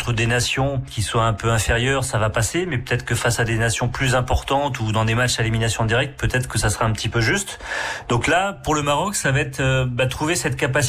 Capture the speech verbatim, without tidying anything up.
contre des nations qui soient un peu inférieures, ça va passer, mais peut-être que face à des nations plus importantes ou dans des matchs à élimination directe, peut-être que ça sera un petit peu juste. Donc là, pour le Maroc, ça va être euh, bah, trouver cette capacité